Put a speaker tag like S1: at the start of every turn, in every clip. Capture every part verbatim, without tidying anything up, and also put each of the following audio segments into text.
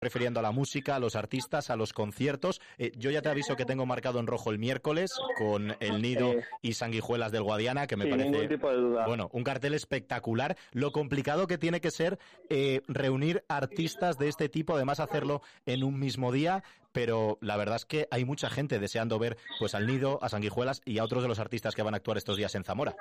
S1: refiriendo a la música, a los artistas, a los conciertos. Eh, yo ya te aviso que tengo marcado en rojo el miércoles con El Nido
S2: Eh,
S1: y Sanguijuelas del Guadiana, que me
S2: sin
S1: parece,
S2: ningún tipo de duda.
S1: bueno, un cartel espectacular. Lo complicado que tiene que ser eh, reunir artistas de este tipo, además hacerlo en un mismo día, pero la verdad es que hay mucha gente deseando ver pues al Nido, a Sanguijuelas y a otros de los artistas que van a actuar estos días en Zamora.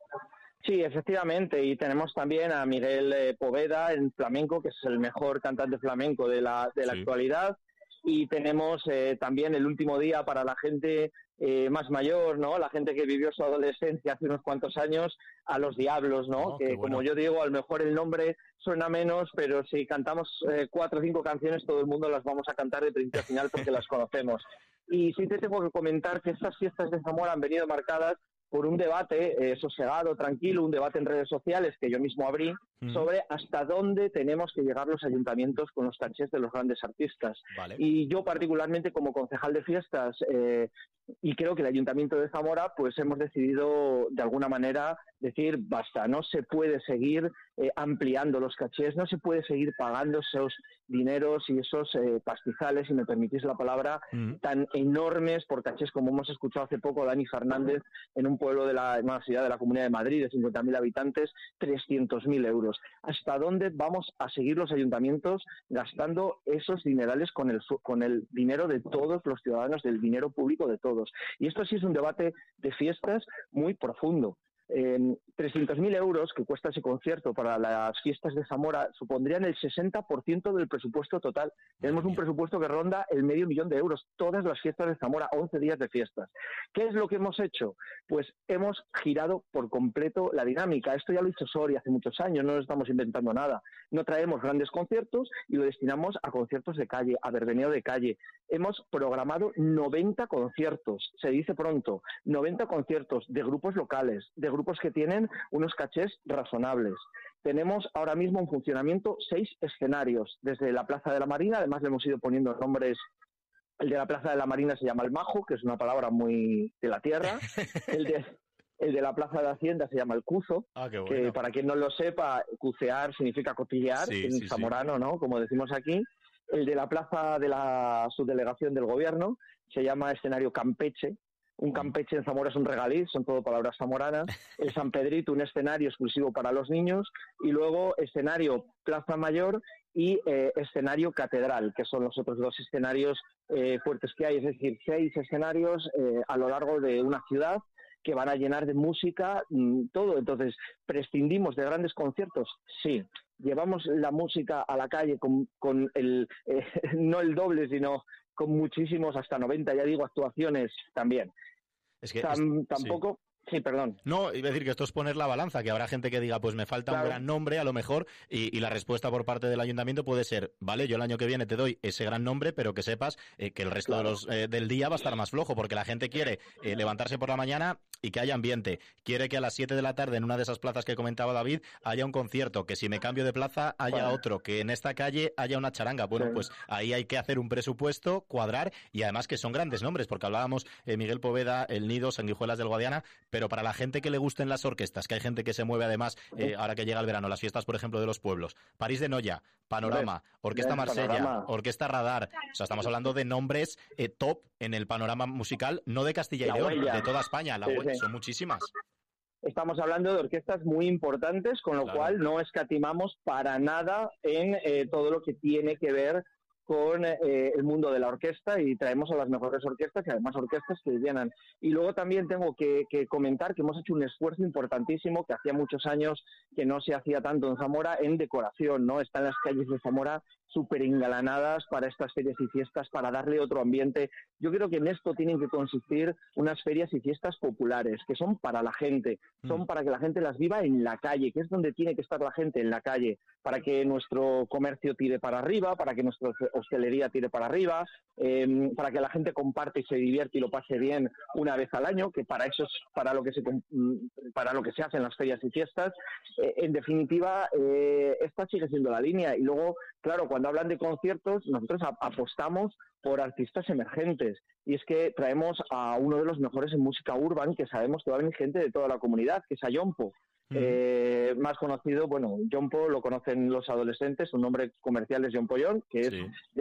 S2: Sí, efectivamente, y tenemos también a Miguel eh, Poveda en flamenco, que es el mejor cantante flamenco de la, de la
S1: Sí.
S2: actualidad, y tenemos eh, también el último día para la gente eh, más mayor, ¿no? La gente que vivió su adolescencia hace unos cuantos años, a Los Diablos, ¿no?
S1: Oh,
S2: que
S1: qué bueno.
S2: como yo digo, a lo mejor el nombre suena menos, pero si cantamos eh, cuatro o cinco canciones, todo el mundo las vamos a cantar de principio a final porque las conocemos. Y sí te tengo que comentar que estas fiestas de Zamora han venido marcadas por un debate eh, sosegado, tranquilo, un debate en redes sociales que yo mismo abrí,
S1: Mm.
S2: sobre hasta dónde tenemos que llegar los ayuntamientos con los cachés de los grandes artistas.
S1: Vale.
S2: Y yo particularmente como concejal de fiestas, eh, y creo que el Ayuntamiento de Zamora, pues hemos decidido de alguna manera decir basta, no se puede seguir eh, ampliando los cachés, no se puede seguir pagando esos dineros y esos eh, pastizales, si me permitís la palabra,
S1: Mm.
S2: tan enormes por cachés como hemos escuchado hace poco Dani Fernández en un pueblo de la, en una ciudad de la Comunidad de Madrid de cincuenta mil habitantes, trescientos mil euros. ¿Hasta dónde vamos a seguir los ayuntamientos gastando esos dinerales con el, con el dinero de todos los ciudadanos, del dinero público de todos? Y esto sí es un debate de fiestas muy profundo. Eh, trescientos mil euros que cuesta ese concierto para las fiestas de Zamora supondrían el sesenta por ciento del presupuesto total. Tenemos un presupuesto que ronda el medio millón de euros, todas las fiestas de Zamora, once días de fiestas. ¿Qué es lo que hemos hecho? Pues hemos girado por completo la dinámica. Esto ya lo hizo Soria hace muchos años, no nos estamos inventando nada. No traemos grandes conciertos y lo destinamos a conciertos de calle, a verbeneo de calle. Hemos programado noventa conciertos, se dice pronto, noventa conciertos de grupos locales, de grupos que tienen unos cachés razonables. Tenemos ahora mismo en funcionamiento seis escenarios, desde la Plaza de la Marina, además le hemos ido poniendo nombres. El de la Plaza de la Marina se llama El Majo, que es una palabra muy de la tierra. El de, el de la Plaza de Hacienda se llama El Cuzo,
S1: Ah, qué bueno.
S2: que para quien no lo sepa, cucear significa cotillear,
S1: Sí,
S2: en
S1: sí,
S2: zamorano, ¿no? Como decimos aquí. El de la Plaza de la Subdelegación del Gobierno se llama Escenario Campeche. Un Campeche en Zamora es un regaliz, son todo palabras zamoranas. El San Pedrito, un escenario exclusivo para los niños. Y luego escenario Plaza Mayor y eh, escenario Catedral, que son los otros dos escenarios eh, fuertes que hay. Es decir, seis escenarios eh, a lo largo de una ciudad que van a llenar de música mmm, todo. Entonces, ¿prescindimos de grandes conciertos? Sí. Llevamos la música a la calle con, con el, eh, no el doble, sino con muchísimos, hasta noventa, ya digo, actuaciones también.
S1: Es que
S2: Tam,
S1: es,
S2: tampoco... Sí. sí, perdón.
S1: No, iba a decir que esto es poner la balanza, que habrá gente que diga, pues me falta claro. un gran nombre, a lo mejor, y, y la respuesta por parte del ayuntamiento puede ser, vale, yo el año que viene te doy ese gran nombre, pero que sepas eh, que el resto claro. de los eh, del día va a estar más flojo, porque la gente quiere eh, levantarse por la mañana y que haya ambiente. Quiere que a las siete de la tarde en una de esas plazas que comentaba David haya un concierto, que si me cambio de plaza haya bueno. otro, que en esta calle haya una charanga. Bueno, sí. pues ahí hay que hacer un presupuesto, cuadrar, y además que son grandes nombres, porque hablábamos eh, Miguel Poveda, El Nido, Sanguijuelas del Guadiana, pero para la gente que le gusten las orquestas, que hay gente que se mueve además, eh, ahora que llega el verano, las fiestas, por ejemplo, de los pueblos, París de Noya, Panorama, Orquesta Marsella, Panorama. Orquesta Radar, o sea, estamos hablando de nombres eh, top en el panorama musical, no de Castilla y León, de toda España, la sí, sí. son muchísimas.
S2: Estamos hablando de orquestas muy importantes, con lo claro. cual no escatimamos para nada en eh, todo lo que tiene que ver con eh, el mundo de la orquesta, y traemos a las mejores orquestas y además orquestas que llenan. Y luego también tengo que, que comentar que hemos hecho un esfuerzo importantísimo que hacía muchos años que no se hacía tanto en Zamora, en decoración, ¿no? Están las calles de Zamora súper engalanadas para estas ferias y fiestas, para darle otro ambiente. Yo creo que en esto tienen que consistir unas ferias y fiestas populares, que son para la gente, son para que la gente las viva en la calle, que es donde tiene que estar la gente, en la calle, para que nuestro comercio tire para arriba, para que nuestra hostelería tire para arriba, eh, para que la gente comparte y se divierte y lo pase bien una vez al año, que para eso es para lo que se, para lo que se hacen las ferias y fiestas. Eh, en definitiva, eh, esta sigue siendo la línea. Y luego, claro, cuando hablan de conciertos, nosotros apostamos por artistas emergentes, y es que traemos a uno de los mejores en música urban, que sabemos que va a venir gente de toda la comunidad, que es Ayompo. Mm. Eh, más conocido, bueno, Jompo lo conocen los adolescentes, su nombre comercial es Jompollón, que es sí.